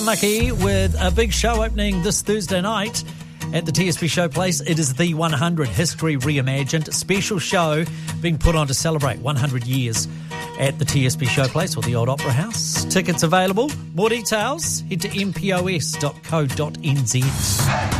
Lucky with a big show opening this Thursday night at the TSB Showplace. It is the 100 History Reimagined special show being put on to celebrate 100 years at the TSB Showplace or the Old Opera House. Tickets available. More details, head to mpos.co.nz.